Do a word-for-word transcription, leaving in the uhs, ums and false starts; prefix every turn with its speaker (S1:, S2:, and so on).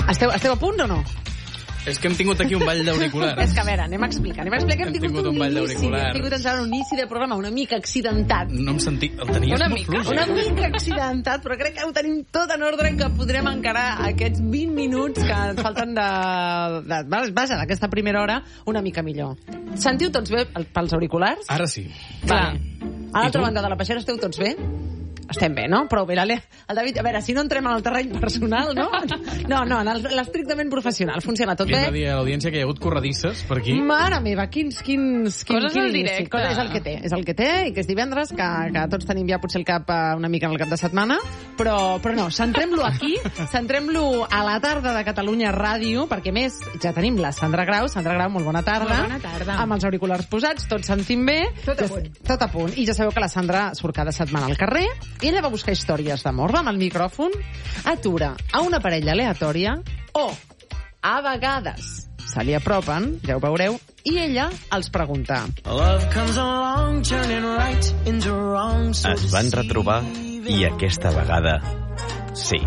S1: Esteu, esteu a punt o no?
S2: És que hem tingut aquí un ball d'auriculars.
S1: És que, a veure, anem a explicar. Anem a explicar que hem,
S2: Hem
S1: tingut,
S2: tingut
S1: un,
S2: un ball
S1: inici,
S2: d'auriculars.
S1: hem tingut encara un inici de programa una mica accidentat.
S2: No em sentit... El tenies
S3: Una
S2: molt
S3: mica,
S2: fluix.
S1: Una mica accidentat, però crec que ho tenim tot en ordre i que podrem encarar aquests vint minuts que ens falten de... de vaja, d'aquesta primera hora una mica millor. Sentiu tots bé pels auriculars?
S2: Ara sí.
S1: Clar. A l'altra
S2: tu?
S1: banda de la peixera esteu tots bé? Estem bé, no? Prou bé, l'Ale. El David, a veure, si no entrem en el terreny personal, no? No, no, en l'estrictament professional. Funciona tot
S2: Li
S1: bé?
S2: hem de dir a l'audiència que hi ha hagut corredisses per aquí.
S1: Mare meva, quins... quins, quins
S3: Coses
S1: quin
S3: al
S1: inici.
S3: directe.
S1: Cosa és el que té, és el que té, i que és divendres, que, que tots tenim ja potser el cap eh, una mica en el cap de setmana, però, però no, centrem-lo aquí, centrem-lo a la tarda de Catalunya Ràdio, perquè a més ja tenim la Sandra Grau. Sandra Grau, molt bona tarda.
S3: Molt bona tarda.
S1: Amb els auriculars posats, tots sentim bé.
S3: Tot a
S1: Ja-
S3: punt.
S1: Tot a punt. I ja sabeu que la Sandra surt cada setmana al carrer i ella va buscar històries d'amor, va amb el micròfon, atura a una parella aleatòria o, a vegades, se li apropen, ja ho veureu, i ella els pregunta.
S4: Es van retrobar i aquesta vegada sí.